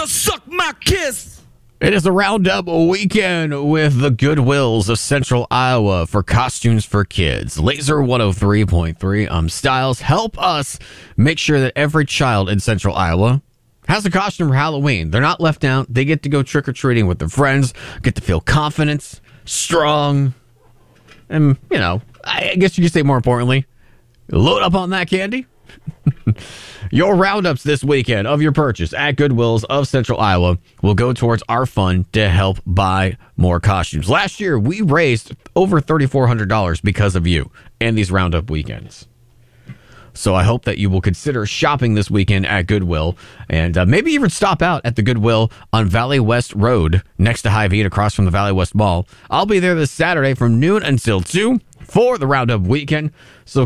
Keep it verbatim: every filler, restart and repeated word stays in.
to suck my kiss. It is a roundup weekend with the Goodwills of Central Iowa for costumes for kids. Laser one oh three point three um, Styles help us make sure that every child in Central Iowa has a costume for Halloween. They're not left out. They get to go trick-or-treating with their friends, get to feel confident, strong, and, you know, I guess you could say more importantly, load up on that candy. Your roundups this weekend of your purchase at Goodwills of Central Iowa will go towards our fund to help buy more costumes. Last year, we raised over three thousand four hundred dollars because of you and these roundup weekends. So I hope that you will consider shopping this weekend at Goodwill and uh, maybe even stop out at the Goodwill on Valley West Road next to Hy-Vee across from the Valley West Mall. I'll be there this Saturday from noon until two for the roundup weekend. So